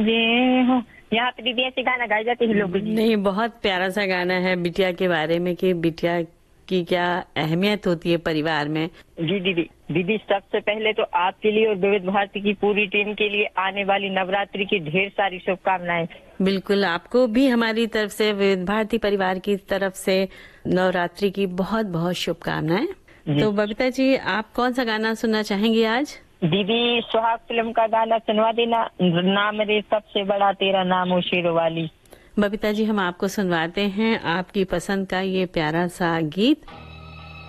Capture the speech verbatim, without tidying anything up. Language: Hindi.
ये हो यहाँ पे दीदी ऐसे गाना गाए जाते हैं लोग। नहीं, बहुत प्यारा सा गाना है बिटिया के बारे में कि बिटिया की क्या अहमियत होती है परिवार में। जी दीदी, दीदी सबसे पहले तो आपके लिए और विविध भारती की पूरी टीम के लिए आने वाली नवरात्रि की ढेर सारी शुभकामनाएं। बिल्कुल, आपको भी हमारी तरफ से, विविध भारती परिवार की तरफ से नवरात्रि की बहुत बहुत शुभकामनाएं। तो बबीता जी, आप कौन सा गाना सुनना चाहेंगी आज? दीदी सुहाग फिल्म का गाना सुनवा देना, नाम रे सबसे बड़ा तेरा नाम ओ शेरों वाली। बबीता जी, हम आपको सुनवाते हैं आपकी पसंद का ये प्यारा सा गीत।